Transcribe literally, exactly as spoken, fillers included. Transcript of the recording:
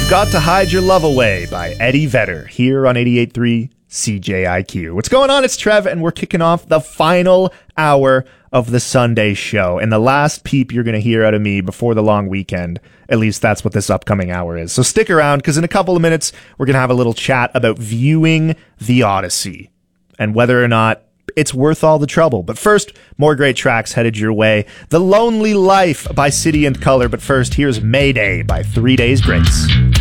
You've Got to Hide Your Love Away by Eddie Vedder here on eighty-eight point three C J I Q. What's going on? It's Trev, and we're kicking off the final hour of the Sunday show, and the last peep you're going to hear out of me before the long weekend. At least that's what this upcoming hour is. So stick around, because in a couple of minutes, we're going to have a little chat about viewing The Odyssey and whether or not it's worth all the trouble. But first, more great tracks headed your way. The Lonely Life by City and Colour. But first, here's Mayday by Three Days Grace.